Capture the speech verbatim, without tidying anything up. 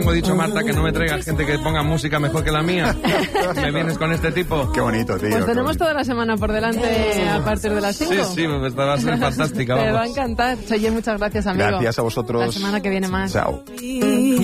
tengo dicho a Marta que no me traiga gente que ponga música mejor que la mía. ¿Me vienes con este tipo? Qué bonito, tío. Pues tenemos toda la semana por delante a partir de las cinco. Sí, sí, pues esta va a ser fantástica. Te Vamos. va a encantar. Oye, muchas gracias, amigo. Gracias a vosotros. La semana que viene más. Chao.